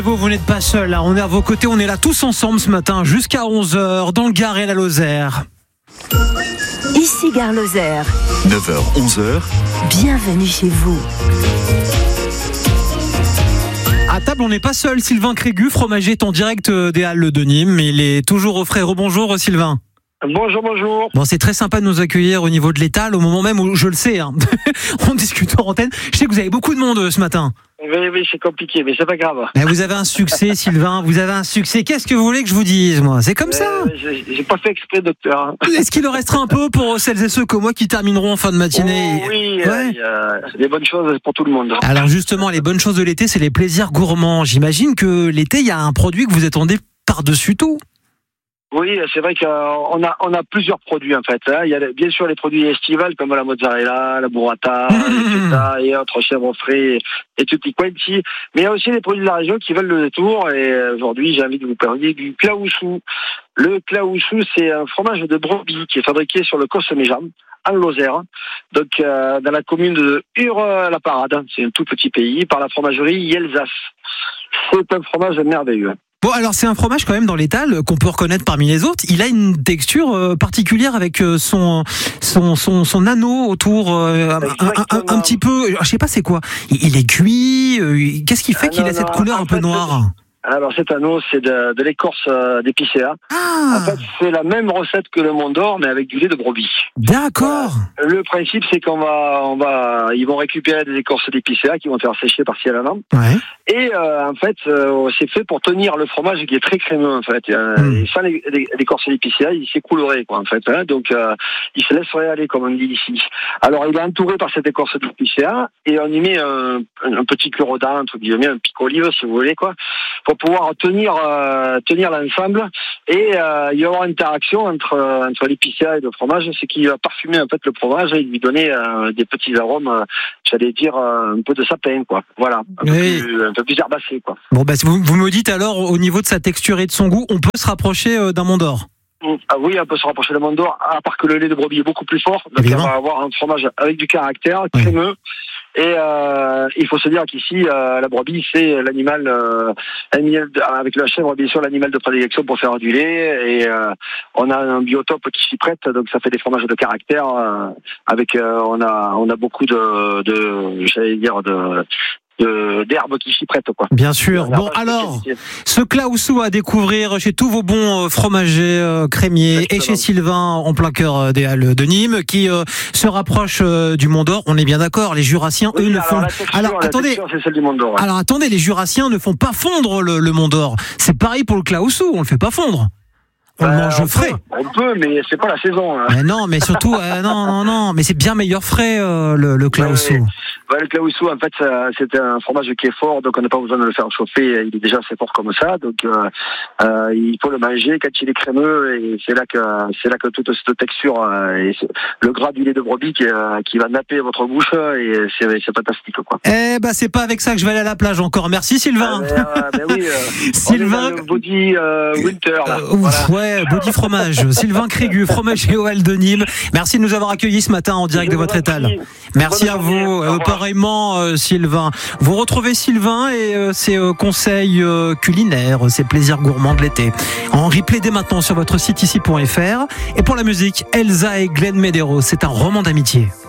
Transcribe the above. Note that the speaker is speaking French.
Vous n'êtes pas seul, là. On est à vos côtés, on est là tous ensemble ce matin jusqu'à 11h dans le Gard et la Lozère. Ici Gare Lozère. 9h, 11h. Bienvenue chez vous. À table, on n'est pas seul. Sylvain Crégu, fromager, est en direct des Halles de Nîmes. Mais il est toujours au frais. Rebonjour Sylvain. Bonjour. Bon, c'est très sympa de nous accueillir au niveau de l'étal, au moment même où je le sais, hein. On discute en antenne. Je sais que vous avez beaucoup de monde ce matin. Oui, c'est compliqué, mais c'est pas grave. Mais vous avez un succès, Sylvain. Vous avez un succès. Qu'est-ce que vous voulez que je vous dise, moi? C'est comme ça. J'ai pas fait exprès, docteur. Est-ce qu'il en restera un peu pour celles et ceux comme moi qui termineront en fin de matinée? Oui, Ouais. il y a des bonnes choses pour tout le monde. Alors justement, les bonnes choses de l'été, c'est les plaisirs gourmands. J'imagine que l'été, il y a un produit que vous attendez par-dessus tout. Oui, c'est vrai qu'on a plusieurs produits en fait. Il y a bien sûr les produits estivales comme la mozzarella, la burrata, les feta et autres chèvres frais et tutti quanti. Mais il y a aussi les produits de la région qui veulent le détour. Et aujourd'hui, j'ai envie de vous parler du claoussou. Le claoussou, c'est un fromage de brebis qui est fabriqué sur le Cosméjam, en Lozère, donc dans la commune de Hure-la-Parade. C'est un tout petit pays, par la fromagerie Yelzas. C'est un fromage merveilleux. Bon, alors c'est un fromage quand même dans l'étal qu'on peut reconnaître parmi les autres. Il a une texture particulière avec son anneau autour, un petit peu. Je sais pas c'est quoi. Il est cuit. Qu'est-ce qui fait qu'il a cette couleur un peu noire? Alors cet anneau, c'est de l'écorce d'épicéa. Ah. En fait, c'est la même recette que le Mont d'Or, mais avec du lait de brebis. D'accord. Le principe, c'est ils vont récupérer des écorces d'épicéa qui vont faire sécher par-ci à la lampe. Ouais. Et en fait, c'est fait pour tenir le fromage qui est très crémeux en fait. Et sans l'écorce d'épicéa, il s'écoulerait quoi en fait. Donc il se laisserait aller comme on dit ici. Alors il est entouré par cette écorce d'épicéa et on y met un petit curaudin, entre guillemets, un pic olive si vous voulez quoi, pour pouvoir tenir l'ensemble. Et il y aura une interaction entre l'épicéa et le fromage, c'est qui va parfumer en fait le fromage et lui donner des petits arômes, j'allais dire un peu de sapin quoi. Voilà. Un peu plus herbacé quoi. Bon bah vous me dites alors au niveau de sa texture et de son goût, on peut se rapprocher d'un Mont d'Or. Ah oui, on peut se rapprocher de Mont d'Or, à part que le lait de brebis est beaucoup plus fort. Donc on va avoir un fromage avec du caractère, crémeux. Et il faut se dire qu'ici, la brebis, c'est l'animal, avec la chèvre, bien sûr, l'animal de prédilection pour faire du lait. Et on a un biotope qui s'y prête, donc ça fait des fromages de caractère. On a beaucoup d'herbes qui s'y prêtent quoi. Bien sûr. Bon alors, ce claoussou à découvrir chez tous vos bons fromagers crémiers. Exactement. Et chez Sylvain en plein cœur des Halles de Nîmes qui se rapproche du Mont d'Or. On est bien d'accord, les Jurassiens eux ne font. Alors attendez. C'est celle du Mont d'Or, ouais. Alors attendez, les Jurassiens ne font pas fondre le Mont d'Or. C'est pareil pour le claoussou, on le fait pas fondre. On le mange frais. On peut, mais c'est pas la saison. Hein. Mais non, mais surtout, non, mais c'est bien meilleur frais le claoussou. Ouais, le claoussou, en fait, c'est un fromage qui est fort, donc on n'a pas besoin de le faire chauffer. Il est déjà assez fort comme ça, donc il faut le manger quand il est crémeux, et c'est là que toute cette texture et le gras du lait de brebis qui va napper votre bouche, et c'est fantastique quoi. Eh ben c'est pas avec ça que je vais aller à la plage encore. Merci Sylvain. Oui, Sylvain, body winter là. Voilà. Ouais, body fromage. Sylvain Crégu, fromager aux Halles de Nîmes. Merci de nous avoir accueillis ce matin en direct de votre étal. Merci à vous. Pareillement, Sylvain. Vous retrouvez Sylvain et ses conseils culinaires, ses plaisirs gourmands de l'été en replay dès maintenant sur votre site ici.fr. Et pour la musique, Elsa et Glenn Medeiros. C'est un roman d'amitié.